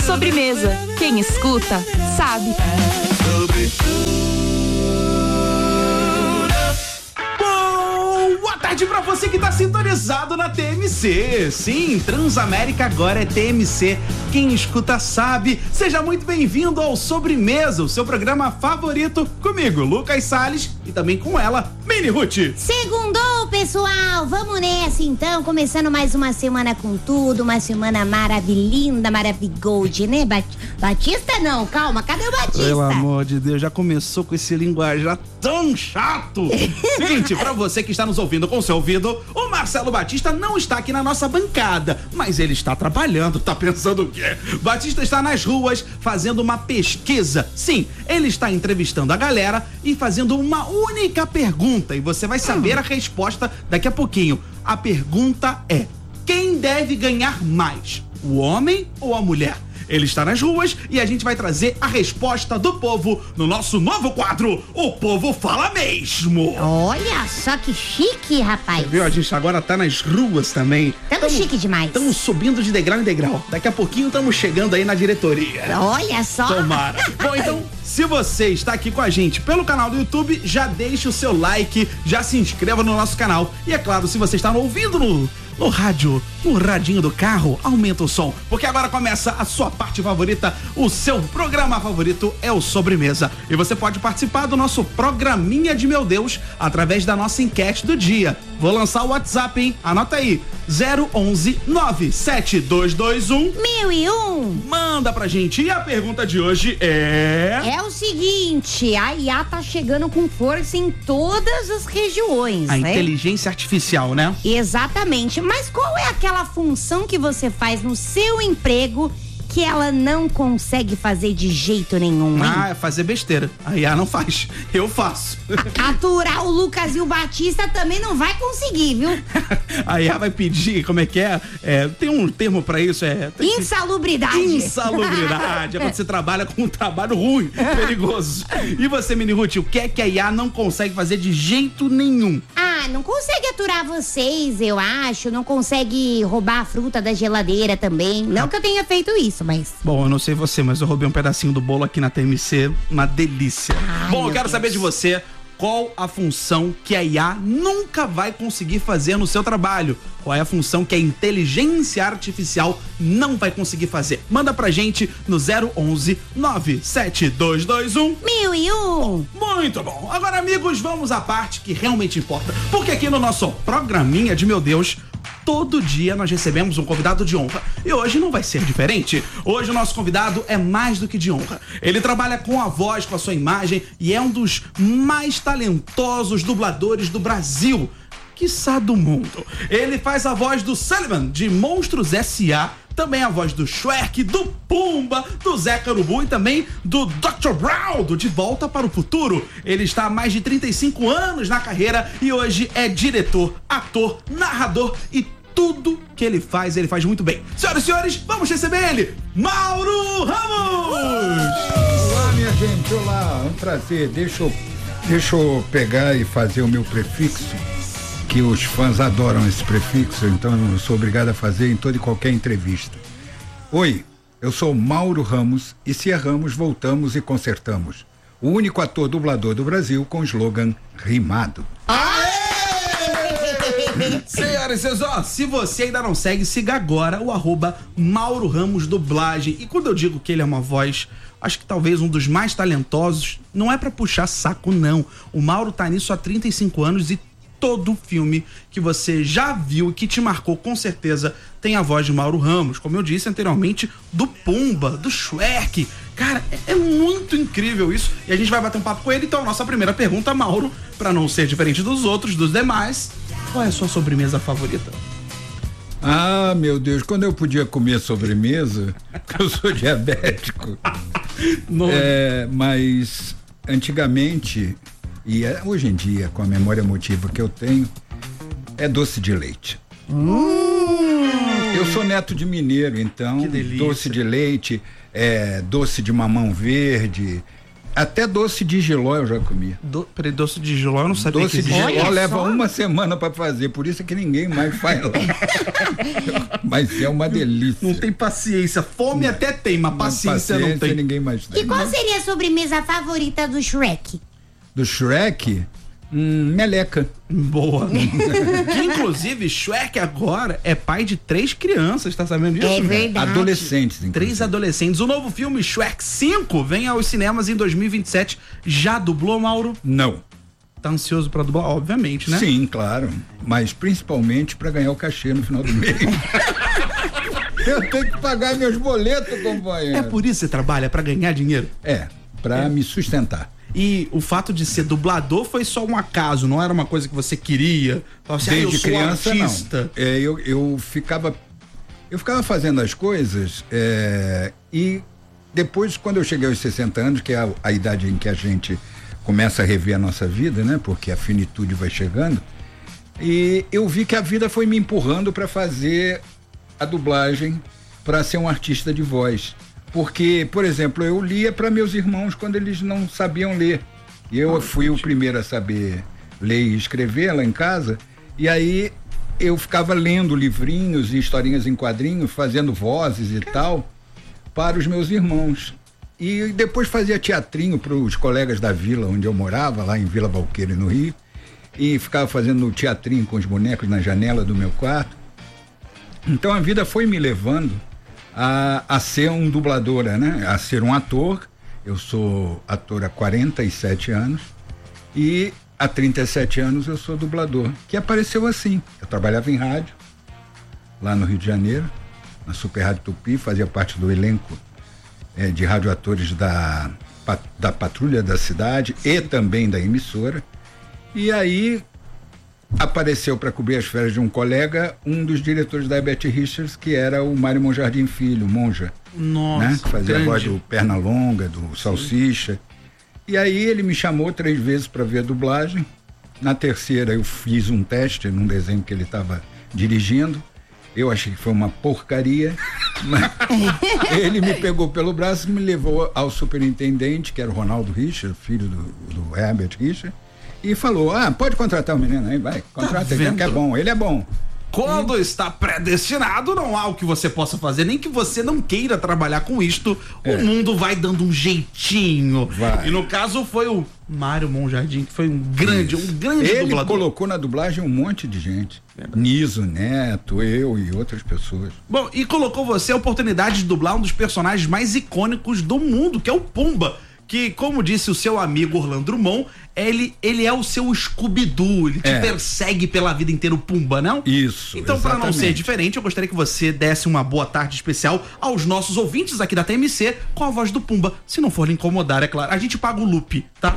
Sobremesa. Quem escuta, sabe. Boa tarde pra você que tá sintonizado na TMC. Sim, Transamérica agora é TMC. Quem escuta sabe. Seja muito bem-vindo ao Sobremesa, o seu programa favorito, comigo, Lucas Salles, e também com ela, Mini Ruth. Segundou, pessoal! Vamos nessa então, começando mais uma semana com tudo, uma semana maravilhinda, maravigold, né? Batista não, calma, cadê o Batista? Pelo amor de Deus, já começou com esse linguajar tão chato. Gente, pra você que está nos ouvindo com seu ouvido, o Marcelo Batista não está aqui na nossa bancada, mas ele está trabalhando, tá pensando o quê? Batista está nas ruas fazendo uma pesquisa. Sim, ele está entrevistando a galera e fazendo uma única pergunta, e você vai saber a resposta daqui a pouquinho. A pergunta é: quem deve ganhar mais, o homem ou a mulher? Ele está nas ruas e a gente vai trazer a resposta do povo no nosso novo quadro, O Povo Fala Mesmo. Olha só que chique, rapaz. Você viu? A gente agora tá nas ruas também. Tamo chique demais. Estamos subindo de degrau em degrau. Daqui a pouquinho estamos chegando aí na diretoria. Olha só. Tomara. Bom, então, se você está aqui com a gente pelo canal do YouTube, já deixe o seu like, já se inscreva no nosso canal. E é claro, se você está ouvindo no rádio, no radinho do carro, aumenta o som, porque agora começa a sua parte favorita, o seu programa favorito é o Sobremesa. E você pode participar do nosso programinha de meu Deus através da nossa enquete do dia. Vou lançar o WhatsApp, hein? Anota aí, 011 97221 1001. Manda pra gente. E a pergunta de hoje é... É o seguinte, a IA tá chegando com força em todas as regiões, a né? inteligência artificial, né? Exatamente, mas qual é aquela função que você faz no seu emprego que ela não consegue fazer de jeito nenhum, hein? Ah, é fazer besteira. A IA não faz, eu faço. Aturar o Lucas e o Batista também não vai conseguir, viu? A IA vai pedir, como é que é? Tem um termo pra isso, insalubridade. Insalubridade, é quando você trabalha com um trabalho ruim, perigoso. E você, Mini Ruth, o que é que a IA não consegue fazer de jeito nenhum? Ah, não consegue aturar vocês, eu acho, não consegue roubar a fruta da geladeira também, não que eu tenha feito isso, mas... Bom, eu não sei você, mas eu roubei um pedacinho do bolo aqui na TMC, uma delícia. Ai, bom, eu quero saber de você, qual a função que a IA nunca vai conseguir fazer no seu trabalho? Qual é a função que a inteligência artificial não vai conseguir fazer? Manda pra gente no 011 97221 1001. Muito bom. Agora, amigos, vamos à parte que realmente importa. Porque aqui no nosso programinha de meu Deus, todo dia nós recebemos um convidado de honra. E hoje não vai ser diferente. Hoje o nosso convidado é mais do que de honra. Ele trabalha com a voz, com a sua imagem e é um dos mais talentosos dubladores do Brasil, quiçá do mundo. Ele faz a voz do Sullivan, de Monstros S.A., também a voz do Shrek, do Pumba, do Zeca Urubu e também do Dr. Brown, do De Volta para o Futuro. Ele está há mais de 35 anos na carreira e hoje é diretor, ator, narrador e tudo que ele faz muito bem. Senhoras e senhores, vamos receber ele, Mauro Ramos! Olá, minha gente, olá, é um prazer. Deixa eu pegar e fazer o meu prefixo, que os fãs adoram esse prefixo, então eu sou obrigado a fazer em toda e qualquer entrevista. Oi, eu sou Mauro Ramos e se erramos, voltamos e consertamos. O único ator dublador do Brasil com slogan rimado. Senhoras e senhores, ó, se você ainda não segue, siga agora o @Mauro Ramos Dublagem. E quando eu digo que ele é uma voz, acho que talvez um dos mais talentosos, não é pra puxar saco, não. O Mauro tá nisso há 35 anos e todo filme que você já viu e que te marcou, com certeza, tem a voz de Mauro Ramos. Como eu disse anteriormente, do Pumba, do Shrek. Cara, é muito incrível isso. E a gente vai bater um papo com ele. Então, a nossa primeira pergunta, Mauro, pra não ser diferente dos outros, dos demais, qual é a sua sobremesa favorita? Ah, meu Deus, quando eu podia comer sobremesa, eu sou diabético. Mas antigamente, e hoje em dia, com a memória emotiva que eu tenho, é doce de leite. Eu sou neto de mineiro, então doce de leite, doce de mamão verde, Até doce de jiló eu já comi. Peraí, doce de jiló eu não sabia. Doce de jiló leva uma semana pra fazer, por isso é que ninguém mais faz lá. Mas é uma delícia. Não tem paciência. Fome até tem, mas paciência não tem. Ninguém mais tem. E qual seria a sobremesa favorita do Shrek? Do Shrek? Meleca. Boa. Que, inclusive, Shrek agora é pai de 3 crianças, tá sabendo disso? É verdade. Adolescentes, inclusive. 3 adolescentes. O novo filme Shrek 5 vem aos cinemas em 2027. Já dublou, Mauro? Não. Tá ansioso pra dublar? Obviamente, né? Sim, claro. Mas principalmente pra ganhar o cachê no final do mês. Eu tenho que pagar meus boletos, companheiro. É por isso que você trabalha, pra ganhar dinheiro? Pra me sustentar. E o fato de ser dublador foi só um acaso, não era uma coisa que você queria? Assim, Desde criança, artista. não. Eu ficava fazendo as coisas e depois, quando eu cheguei aos 60 anos, que é a idade em que a gente começa a rever a nossa vida, né? Porque a finitude vai chegando. E eu vi que a vida foi me empurrando para fazer a dublagem, para ser um artista de voz. Porque, por exemplo, eu lia para meus irmãos quando eles não sabiam ler. E eu fui o primeiro a saber ler e escrever lá em casa. E aí eu ficava lendo livrinhos e historinhas em quadrinhos, fazendo vozes e tal, para os meus irmãos. E depois fazia teatrinho para os colegas da vila onde eu morava, lá em Vila Valqueira, no Rio. E ficava fazendo teatrinho com os bonecos na janela do meu quarto. Então a vida foi me levando a ser um dublador, né? A ser um ator. Eu sou ator há 47 anos e há 37 anos eu sou dublador, que apareceu assim. Eu trabalhava em rádio, lá no Rio de Janeiro, na Super Rádio Tupi, fazia parte do elenco de radioatores da Patrulha da Cidade e também da emissora. E aí apareceu para cobrir as férias de um colega, um dos diretores da Herbert Richards, que era o Mário Monjardim Filho, Monja. Nossa, né? Que fazia grande. A voz do Pernalonga, do Salsicha. E aí ele me chamou 3 vezes para ver a dublagem. Na terceira eu fiz um teste num desenho que ele estava dirigindo. Eu achei que foi uma porcaria, mas ele me pegou pelo braço e me levou ao superintendente, que era o Ronaldo Richard, filho do Herbert Richard, e falou: pode contratar o menino aí, vai, contrata ele, que é bom, ele é bom. Quando está predestinado, não há o que você possa fazer, nem que você não queira trabalhar com isto, o mundo vai dando um jeitinho. Vai. E no caso foi o Mário Monjardim, que foi um grande dublador. Ele colocou na dublagem um monte de gente. Niso, Neto, eu e outras pessoas. Bom, e colocou você a oportunidade de dublar um dos personagens mais icônicos do mundo, que é o Pumba. Que, como disse o seu amigo Orlando Drummond, ele é o seu Scooby-Doo, ele te persegue pela vida inteira, o Pumba, não? Isso, então, para não ser diferente, eu gostaria que você desse uma boa tarde especial aos nossos ouvintes aqui da TMC com a voz do Pumba. Se não for lhe incomodar, é claro. A gente paga o loop, tá?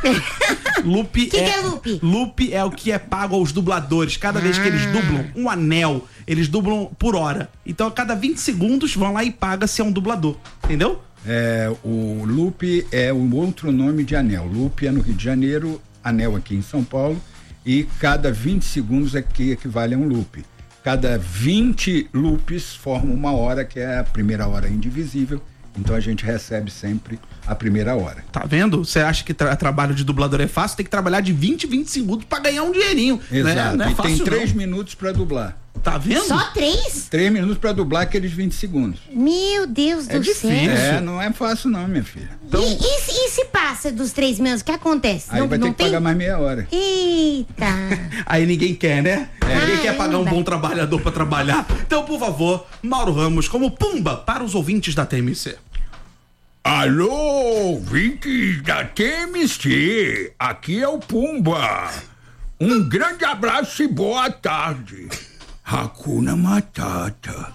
Loop que é loop? Loop é o que é pago aos dubladores. Cada vez que eles dublam um anel, eles dublam por hora. Então, a cada 20 segundos, vão lá e paga se é um dublador. Entendeu? O loop é um outro nome de anel. Loop é no Rio de Janeiro, anel aqui em São Paulo, e cada 20 segundos é que equivale a um loop. Cada 20 loops formam uma hora, que é a primeira hora indivisível, então a gente recebe sempre a primeira hora. Tá vendo? Você acha que trabalho de dublador é fácil? Tem que trabalhar de 20 ganhar pra ganhar um dinheirinho. Exato, não é e fácil, tem 3 não. minutos pra dublar. Tá vendo? Só 3? 3 minutos pra dublar aqueles 20 segundos. Meu Deus do difícil. céu. Não é fácil não, minha filha. Então, E se passa dos 3 minutos, o que acontece? Aí vai ter que pagar mais meia hora. Eita. aí ninguém quer, né? Ninguém quer pagar um Caramba. bom trabalhador pra trabalhar. Então, por favor, Mauro Ramos, como Pumba, para os ouvintes da TMC. Alô, ouvintes da TMC, aqui é o Pumba. Um grande abraço e boa tarde. Hakuna Matata.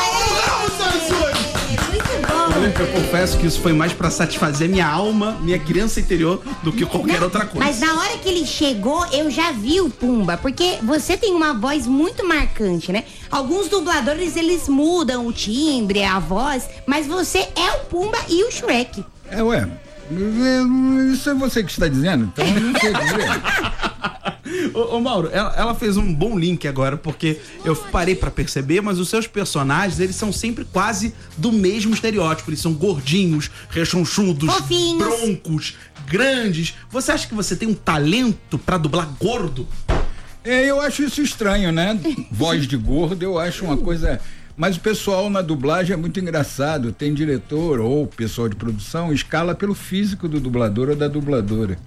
Muito bom. Eu confesso que isso foi mais pra satisfazer minha alma, minha criança interior, do que qualquer outra coisa. Mas na hora que ele chegou, eu já vi o Pumba, porque você tem uma voz muito marcante, né? Alguns dubladores, eles mudam o timbre, a voz, mas você é o Pumba e o Shrek. Isso é você que está dizendo, então eu não sei dizer. Ô Mauro, ela fez um bom link agora, porque eu parei pra perceber, mas os seus personagens, eles são sempre quase do mesmo estereótipo. Eles são gordinhos, rechonchudos, Fofinhos, broncos, grandes. Você acha que você tem um talento pra dublar gordo? Eu acho isso estranho, né? Voz de gordo, eu acho uma coisa... Mas o pessoal na dublagem é muito engraçado. Tem diretor ou pessoal de produção, escala pelo físico do dublador ou da dubladora.